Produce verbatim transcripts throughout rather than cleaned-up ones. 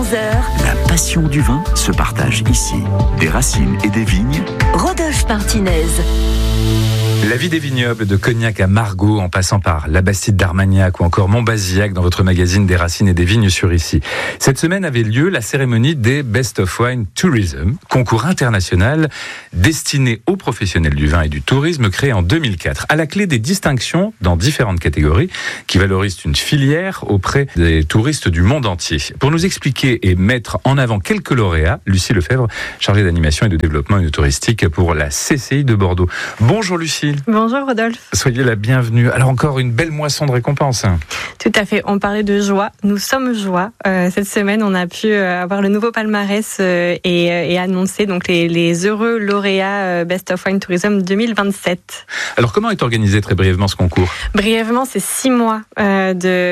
onze heures. La passion du vin se partage ici. Des racines et des vignes. Rodolphe Martinez. La vie des vignobles de Cognac à Margaux, en passant par la Bastide d'Armagnac ou encore Montbazillac dans votre magazine des racines et des vignes sur ici. Cette semaine avait lieu la cérémonie des Best of Wine Tourism, concours international destiné aux professionnels du vin et du tourisme créé en deux mille quatre. À la clé des distinctions dans différentes catégories qui valorisent une filière auprès des touristes du monde entier. Pour nous expliquer et mettre en avant quelques lauréats, Lucie Lefebvre, chargée d'animation et de développement touristique pour la C C I de Bordeaux. Bonjour Lucie. Bonjour Rodolphe. Soyez la bienvenue. Alors encore une belle moisson de récompenses. Tout à fait, on parlait de joie. Nous sommes joie. Euh, cette semaine, on a pu euh, avoir le nouveau palmarès euh, et, euh, et annoncer donc les, les heureux lauréats euh, Best of Wine Tourism deux mille vingt-sept. Alors comment est organisé très brièvement ce concours ? Brièvement, c'est six mois euh,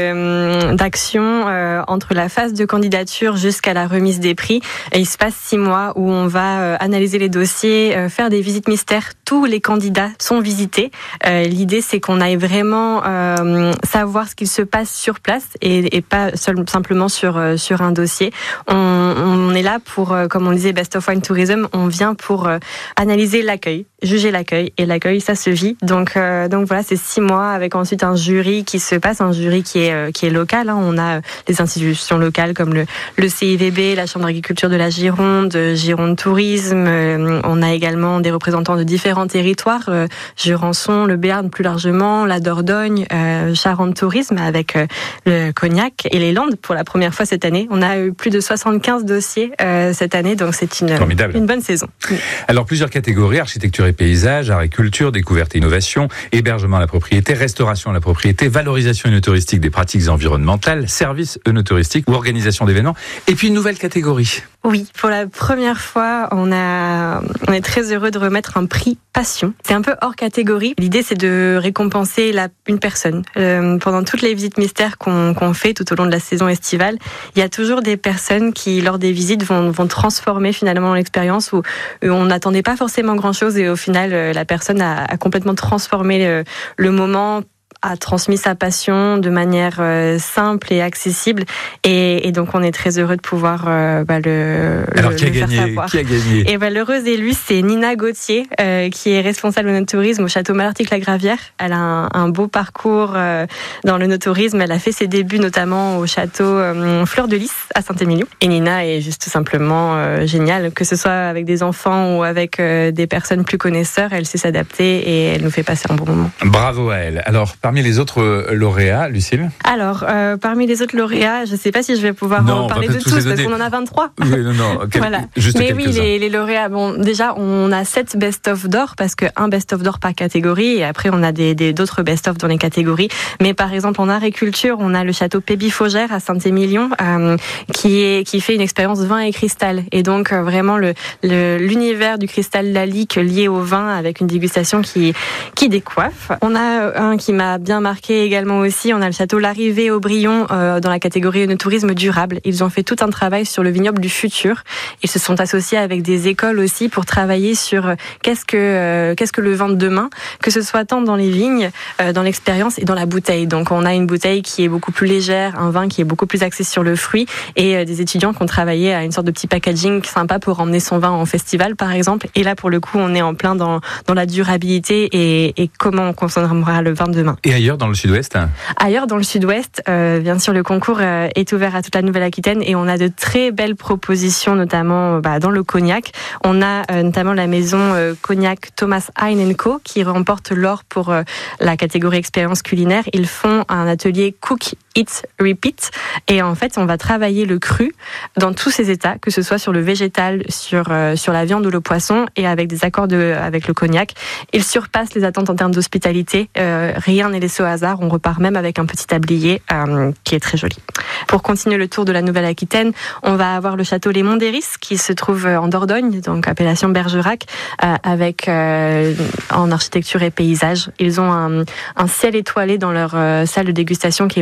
de, d'action euh, entre la phase de candidature jusqu'à la remise des prix. Et il se passe six mois où on va euh, analyser les dossiers, euh, faire des visites mystères. Tous les candidats sont visités. Euh, l'idée, c'est qu'on aille vraiment euh, savoir ce qu'il se passe sur place et, et pas seul, simplement sur euh, sur un dossier. On, on est là pour, euh, comme on disait, Best of Wine Tourism, on vient pour euh, analyser l'accueil, juger l'accueil, et l'accueil, ça se vit. Donc euh, donc voilà, c'est six mois avec ensuite un jury qui se passe, un jury qui est euh, qui est local. Hein. On a des institutions locales comme le le C I V B, la Chambre d'agriculture de la Gironde, Gironde Tourisme. Euh, on a également des représentants de différents territoires, euh, Jurançon, le Béarn plus largement, la Dordogne, euh, Charente Tourisme avec euh, le Cognac et les Landes pour la première fois cette année. On a eu plus de soixante-quinze dossiers euh, cette année, donc c'est une, une bonne saison. Alors plusieurs catégories, architecture et paysage, agriculture, découverte et innovation, hébergement à la propriété, restauration à la propriété, valorisation œnotouristique des pratiques environnementales, services œnotouristiques ou organisation d'événements. Et puis une nouvelle catégorie. Oui, pour la première fois, on a, on est très heureux de remettre un prix passion. C'est un peu hors catégorie. L'idée, c'est de récompenser la, une personne. Euh, pendant toutes les visites mystères qu'on, qu'on fait tout au long de la saison estivale, il y a toujours des personnes qui, lors des visites, vont, vont transformer finalement l'expérience où, où on n'attendait pas forcément grand-chose et au final, la personne a, a complètement transformé le, le moment, a transmis sa passion de manière euh, simple et accessible et, et donc on est très heureux de pouvoir euh, bah, le, Alors, le, qui a le gagné, faire savoir. Qui a gagné Et bah, l'heureuse élue, c'est Nina Gauthier euh, qui est responsable de tourisme au château Malartic-la-Gravière. Elle a un, un beau parcours euh, dans le tourisme. Elle a fait ses débuts notamment au château euh, Fleur de Lys à Saint-Émilion. Et Nina est juste simplement euh, géniale, que ce soit avec des enfants ou avec euh, des personnes plus connaisseurs, elle sait s'adapter et elle nous fait passer un bon moment. Bravo à elle. Alors parmi les autres lauréats, Lucille ? Alors, euh, parmi les autres lauréats, je ne sais pas si je vais pouvoir non, en parler de tous, tous parce qu'on en a vingt-trois. Oui, non, non, quel... voilà. Juste Mais quelques-uns. oui, les, les lauréats, bon, déjà, on a sept best-of d'or, parce qu'un best-of d'or par catégorie, et après, on a des, des, d'autres best-of dans les catégories. Mais par exemple, en agriculture, on a le château Péby-Faugère à Saint-Émilion, euh, qui, est, qui fait une expérience vin et cristal. Et donc, euh, vraiment, le, le, l'univers du cristal lalique lié au vin, avec une dégustation qui, qui décoiffe. On a un qui m'a bien marqué également aussi, on a le château L'Arrivée au Brion euh, dans la catégorie de tourisme durable. Ils ont fait tout un travail sur le vignoble du futur. Ils se sont associés avec des écoles aussi pour travailler sur euh, qu'est-ce que euh, qu'est-ce que le vin de demain, que ce soit tant dans les vignes, euh, dans l'expérience et dans la bouteille. Donc on a une bouteille qui est beaucoup plus légère, un vin qui est beaucoup plus axé sur le fruit et euh, des étudiants qui ont travaillé à une sorte de petit packaging sympa pour emmener son vin en festival par exemple. Et là pour le coup on est en plein dans dans la durabilité et, et comment on consommera le vin de demain. Et ailleurs dans le sud-ouest ? Ailleurs dans le sud-ouest, euh, bien sûr, le concours euh, est ouvert à toute la Nouvelle-Aquitaine et on a de très belles propositions, notamment bah, dans le cognac. On a euh, notamment la maison euh, cognac Thomas Hein and Co qui remporte l'or pour euh, la catégorie expérience culinaire. Ils font un atelier Cook Eat Repeat et en fait, on va travailler le cru dans tous ses états, que ce soit sur le végétal, sur euh, sur la viande ou le poisson, et avec des accords de avec le cognac. Il surpasse les attentes en termes d'hospitalité. Euh, rien n'est laissé au hasard. On repart même avec un petit tablier euh, qui est très joli. Pour continuer le tour de la Nouvelle-Aquitaine, on va avoir le château Les Monts d'Héris qui se trouve en Dordogne, donc appellation Bergerac, euh, avec euh, en architecture et paysage. Ils ont un, un ciel étoilé dans leur euh, salle de dégustation qui est magnifique.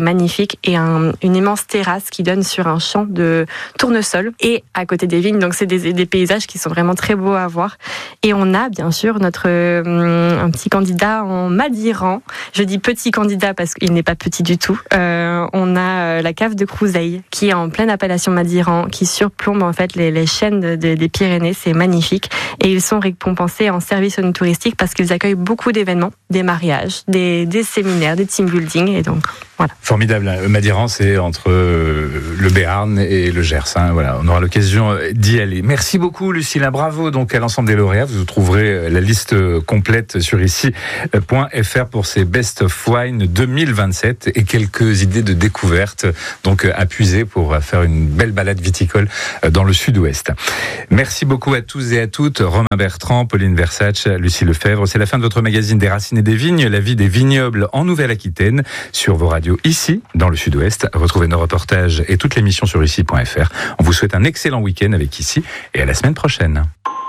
magnifique et un, une immense terrasse qui donne sur un champ de tournesol et à côté des vignes. Donc c'est des, des paysages qui sont vraiment très beaux à voir. Et on a bien sûr notre euh, un petit candidat en Madiran. Je dis petit candidat parce qu'il n'est pas petit du tout. Euh, on a la cave de Crouseille qui est en pleine appellation Madiran, qui surplombe en fait les, les chaînes de, de, des Pyrénées. C'est magnifique. Et ils sont récompensés en service touristique parce qu'ils accueillent beaucoup d'événements, des mariages, des, des séminaires, des team building. Et donc, voilà. Formidable. Madiran, c'est entre le Béarn et le Gers. Hein. Voilà, on aura l'occasion d'y aller. Merci beaucoup, Lucilla. Bravo donc à l'ensemble des lauréats. Vous trouverez la liste complète sur ici point f r pour ces Best of Wine deux mille vingt-sept et quelques idées de découverte donc à puiser pour faire une belle balade viticole dans le sud-ouest. Merci beaucoup à tous et à toutes. Romain Bertrand, Pauline Versace, Lucie Lefebvre. C'est la fin de votre magazine des Racines et des Vignes, la vie des vignobles en Nouvelle-Aquitaine, sur vos radios ici, dans le sud-ouest. Retrouvez nos reportages et toute l'émission sur ici point f r. On vous souhaite un excellent week-end avec ici et à la semaine prochaine.